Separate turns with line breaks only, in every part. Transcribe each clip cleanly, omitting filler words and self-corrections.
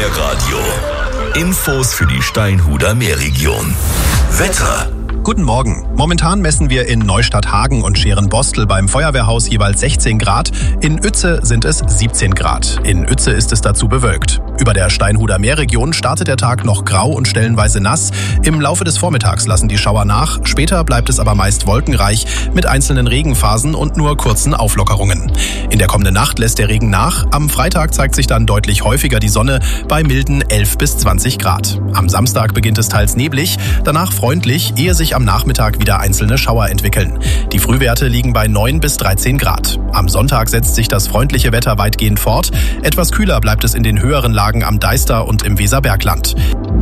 Meerradio. Infos für die Steinhuder Meerregion. Wetter.
Guten Morgen. Momentan messen wir in Neustadt-Hagen und Scherenbostel beim Feuerwehrhaus jeweils 16 Grad. In Uetze sind es 17 Grad. In Uetze ist es dazu bewölkt. Über der Steinhuder Meerregion startet der Tag noch grau und stellenweise nass. Im Laufe des Vormittags lassen die Schauer nach. Später bleibt es aber meist wolkenreich mit einzelnen Regenphasen und nur kurzen Auflockerungen. In der kommenden Nacht lässt der Regen nach. Am Freitag zeigt sich dann deutlich häufiger die Sonne bei milden 11 bis 20 Grad. Am Samstag beginnt es teils neblig, danach freundlich, ehe sich am Nachmittag wieder einzelne Schauer entwickeln. Die Frühwerte liegen bei 9 bis 13 Grad. Am Sonntag setzt sich das freundliche Wetter weitgehend fort. Etwas kühler bleibt es in den höheren Lagen am Deister und im Weserbergland.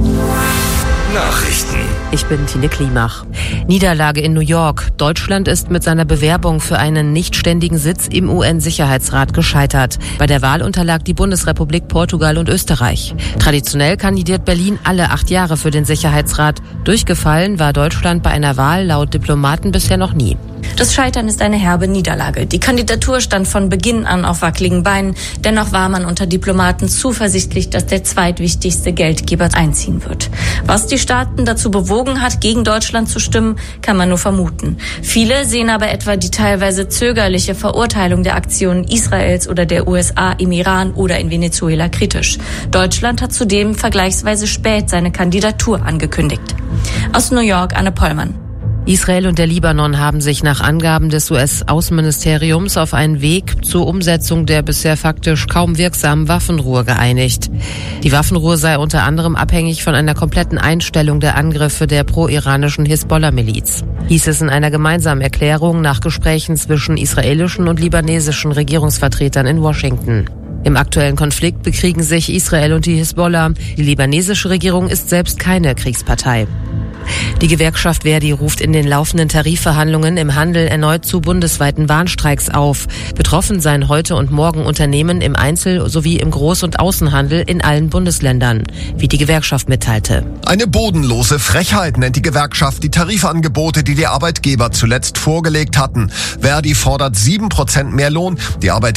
Nachrichten.
Ich bin Tine Klimach. Niederlage in New York. Deutschland ist mit seiner Bewerbung für einen nichtständigen Sitz im UN-Sicherheitsrat gescheitert. Bei der Wahl unterlag die Bundesrepublik Portugal und Österreich. Traditionell kandidiert Berlin alle 8 Jahre für den Sicherheitsrat. Durchgefallen war Deutschland bei einer Wahl laut Diplomaten bisher noch nie.
Das Scheitern ist eine herbe Niederlage. Die Kandidatur stand von Beginn an auf wackeligen Beinen. Dennoch war man unter Diplomaten zuversichtlich, dass der zweitwichtigste Geldgeber einziehen wird. Was die Staaten dazu bewogen hat, gegen Deutschland zu stimmen, kann man nur vermuten. Viele sehen aber etwa die teilweise zögerliche Verurteilung der Aktionen Israels oder der USA im Iran oder in Venezuela kritisch. Deutschland hat zudem vergleichsweise spät seine Kandidatur angekündigt. Aus New York, Anne Pollmann.
Israel und der Libanon haben sich nach Angaben des US-Außenministeriums auf einen Weg zur Umsetzung der bisher faktisch kaum wirksamen Waffenruhe geeinigt. Die Waffenruhe sei unter anderem abhängig von einer kompletten Einstellung der Angriffe der pro-iranischen Hisbollah-Miliz, hieß es in einer gemeinsamen Erklärung nach Gesprächen zwischen israelischen und libanesischen Regierungsvertretern in Washington. Im aktuellen Konflikt bekriegen sich Israel und die Hisbollah. Die libanesische Regierung ist selbst keine Kriegspartei. Die Gewerkschaft Verdi ruft in den laufenden Tarifverhandlungen im Handel erneut zu bundesweiten Warnstreiks auf. Betroffen seien heute und morgen Unternehmen im Einzel- sowie im Groß- und Außenhandel in allen Bundesländern, wie die Gewerkschaft mitteilte.
Eine bodenlose Frechheit nennt die Gewerkschaft die Tarifangebote, die Arbeitgeber zuletzt vorgelegt hatten. Verdi fordert 7% mehr Lohn. Die